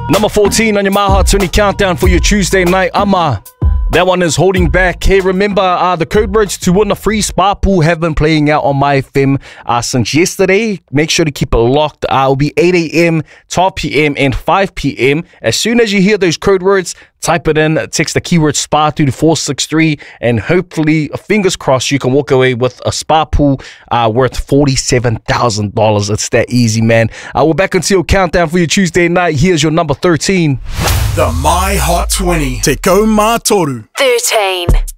Number 14 on your My Hot 20 countdown for your Tuesday night. That one is Holding Back. Hey, remember, the code words to win a free spa pool have been playing out on My FM since yesterday. Make sure to keep it locked. It'll be 8 a.m., 12 p.m., and 5 p.m. As soon as you hear those code words, type it in, text the keyword SPA through to 463, and hopefully, fingers crossed, you can walk away with a spa pool worth $47,000. It's that easy, man. We're back until your countdown for your Tuesday night. Here's your number 13. The My Hot 20. Te Kau Mā Toru. 13.